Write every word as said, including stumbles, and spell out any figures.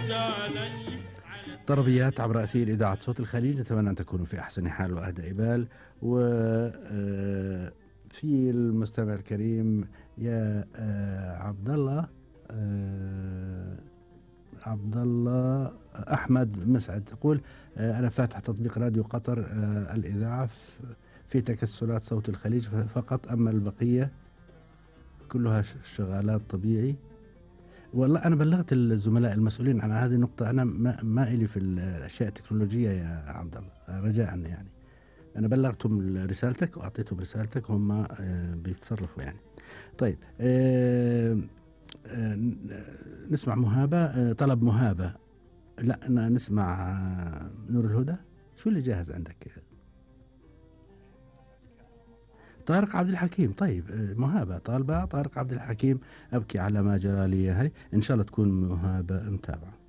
طربيات عبر أثير إذاعة صوت الخليج، نتمنى أن تكونوا في أحسن حال وأهدى بال. وفي المستمع الكريم يا آه، عبد الله آه، عبد الله أحمد مسعد تقول آه، أنا فاتح تطبيق راديو قطر آه، الإذاعة في تكسلات صوت الخليج فقط، أما البقية كلها شغالات طبيعي. والله أنا بلغت الزملاء المسؤولين عن هذه النقطة، أنا ما, ما إلي في الأشياء التكنولوجية يا عبد الله، رجاء يعني أنا بلغتهم رسالتك وأعطيتهم رسالتك، هم آه، بيتصرفوا يعني. طيب آه، آه، نسمع مهابة، آه، طلب مهابة، لا نسمع آه، نور الهدى. شو اللي جاهز عندك؟ طارق عبد الحكيم. طيب آه، مهابة طالبة طارق عبد الحكيم، أبكي على ما جرى لي، هاي إن شاء الله تكون مهابة متابعة.